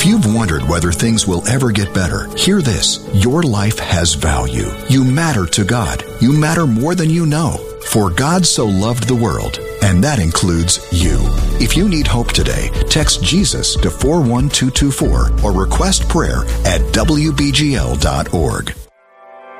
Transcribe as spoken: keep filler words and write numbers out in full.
If you've wondered whether things will ever get better, hear this. Your life has value. You matter to God. You matter more than you know. For God so loved the world, and that includes you. If you need hope today, text Jesus to four one two two four or request prayer at W B G L dot org.